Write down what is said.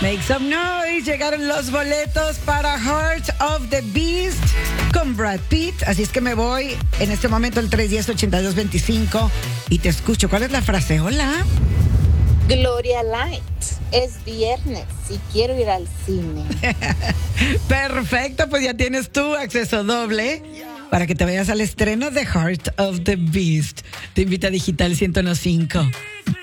Make some noise. Llegaron los boletos para Heart of the Beast con Brad Pitt. Así es que me voy en este momento al 310-8225 y te escucho. ¿Cuál es la frase? Hola. Gloria Light, es viernes y quiero ir al cine. Perfecto, pues ya tienes tu acceso doble para que te vayas al estreno de Heart of the Beast. Te invita Digital 101.5.